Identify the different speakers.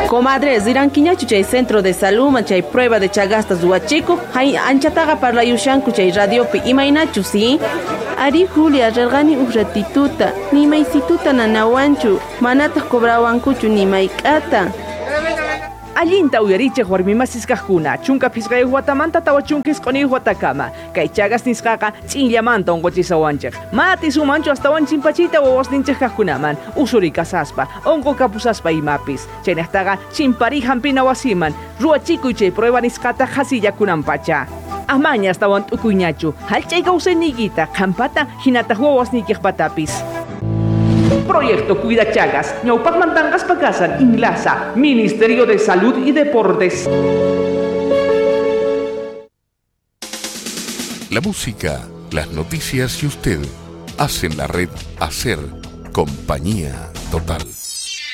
Speaker 1: Comadres, Iranquiñachu chay centro de salud, chay prueba de chagastas huachico, hay anchataga para la yushanku chay radiopi, imainachu, ¿sí? Ari Julia, rergani ratituta, ni maisituta nanawanchu, manata cobrawankuchu ni maikata.
Speaker 2: Allinta uyariche warmimasis kajkuna, chunka pisqay watamanta tawachunkis qoni watakama, kay chagas nisqaqa ch'inllamanta onqochisawanchik. Mati sumanchu astawan chimpachita wawasninchik kajkunaman, usuri kasaspa, onqo kapusaspa imapis. Chaynaqtaqa chimpari hampina wasiman, ruachikuy chay prueba nisqata hasillakunanpacha. Amaña astawan t'ukuyñachu, halchayqa usayniyta, qampata hinata wawasniykipatapis. Proyecto Cuida Chagas, ñawpaqmantanqas pakasan, Inglasa, Ministerio de Salud y Deportes.
Speaker 3: La música, las noticias y usted hacen la red Hacer Compañía Total.